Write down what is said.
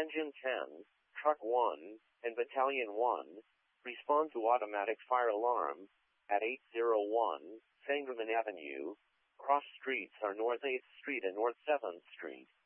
Engine 10, Truck 1, and Battalion 1, respond to automatic fire alarm at 801 Sangerman Avenue. Cross streets are North 8th Street and North 7th Street.